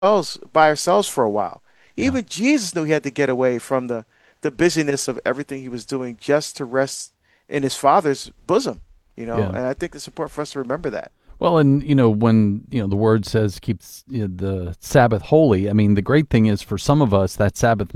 by ourselves for a while. Yeah. Even Jesus knew he had to get away from the busyness of everything he was doing just to rest in his Father's bosom, Yeah. and I think it's important for us to remember that. Well, and when the word says keep the Sabbath holy. I mean, the great thing is for some of us that Sabbath